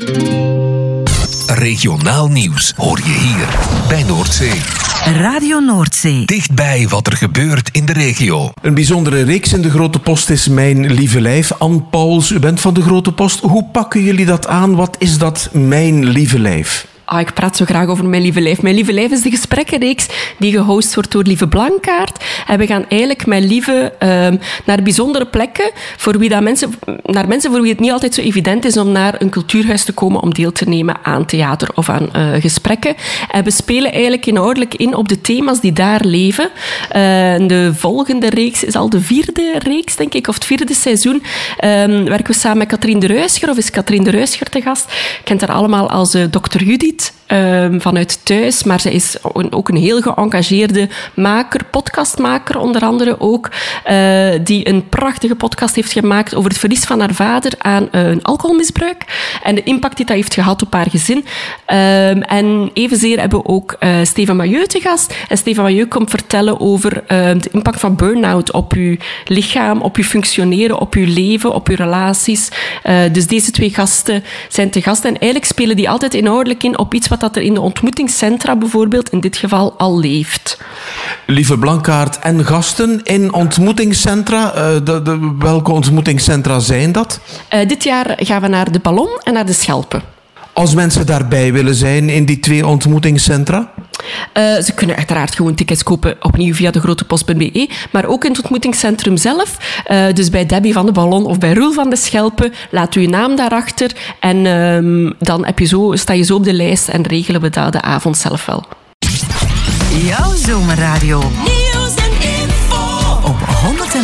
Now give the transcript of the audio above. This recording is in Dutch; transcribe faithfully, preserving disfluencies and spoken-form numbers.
Regionaal nieuws hoor je hier bij Noordzee. Radio Noordzee. Dichtbij wat er gebeurt in de regio. Een bijzondere reeks in de Grote Post is Mijn Lieve Lijf. Anne Pauwels, u bent van de Grote Post. Hoe pakken jullie dat aan? Wat is dat Mijn Lieve Lijf? Ah, ik praat zo graag over Mijn Lieve Lijf. Mijn Lieve Lijf is de gesprekkenreeks die gehost wordt door Lieve Blankaart. En we gaan eigenlijk met Lieve uh, naar bijzondere plekken, voor wie dat mensen, naar mensen voor wie het niet altijd zo evident is om naar een cultuurhuis te komen om deel te nemen aan theater of aan uh, gesprekken. En we spelen eigenlijk inhoudelijk in op de thema's die daar leven. Uh, de volgende reeks is al de vierde reeks, denk ik, of het vierde seizoen. Uh, werken we samen met Katrien de Ruischer, of is Katrien de Ruischer te gast. Je kent haar allemaal als uh, dokter Judith. Um, vanuit thuis, maar ze is ook een heel geëngageerde maker, podcastmaker onder andere ook, uh, die een prachtige podcast heeft gemaakt over het verlies van haar vader aan uh, een alcoholmisbruik en de impact die dat heeft gehad op haar gezin. Um, en evenzeer hebben we ook uh, Steven Mailleu te gast. En Steven Mailleu komt vertellen over uh, de impact van burn-out op uw lichaam, op uw functioneren, op uw leven, op uw relaties. Uh, dus deze twee gasten zijn te gast en eigenlijk spelen die altijd inhoudelijk in op iets wat dat er in de ontmoetingscentra bijvoorbeeld in dit geval al leeft. Lieve Blankaart en gasten in ontmoetingscentra. Uh, de, de, welke ontmoetingscentra zijn dat? Uh, dit jaar gaan we naar de Ballon en naar de Schelpen. Als mensen daarbij willen zijn in die twee ontmoetingscentra? Uh, ze kunnen uiteraard gewoon tickets kopen opnieuw via de grotepost punt be, maar ook in het ontmoetingscentrum zelf. Uh, dus bij Debbie van de Ballon of bij Roel van de Schelpen. Laat uw naam daarachter en uh, dan heb je zo, sta je zo op de lijst en regelen we dat de avond zelf wel. Jouw zomerradio.